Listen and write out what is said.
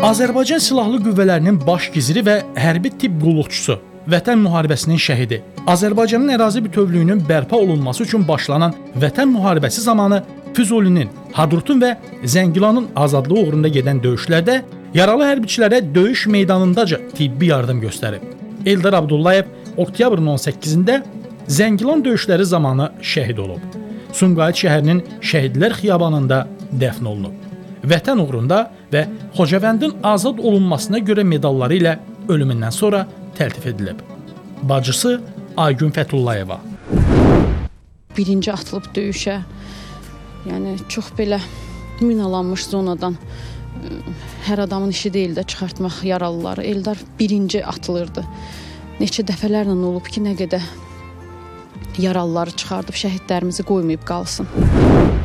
Azərbaycan Silahlı Qüvvələrinin baş giziri və hərbi tibb qulluqçusu, Vətən müharibəsinin şəhidi. Azərbaycanın ərazi bütövlüyünün bərpa olunması üçün başlanan Vətən müharibəsi zamanı Füzulinin, Hadrutun və Zəngilanın azadlığı uğrunda gedən döyüşlərdə yaralı hərbiçilərə döyüş meydanındaca tibbi yardım göstərib. Eldar Abdullayev oktyabrın 18-də Zəngilan döyüşləri zamanı şəhid olub. Sumqayıt şəhərinin Şəhidlər Xiyabanında dəfn olunub. Vətən uğrunda və Xocavəndin azad olunmasına görə medalları ilə ölümündən sonra təltif edilib. Bacısı Aygün Fətullayeva. Birinci atılıb döyüşə, yəni çox belə minalanmış zonadan hər adamın işi deyil də çıxartmaq yaralıları. Eldar birinci atılırdı. Neçə dəfələrlə olub ki, nə qədər yaralıları çıxardıb, şəhidlərimizi qoymayıb qalsın.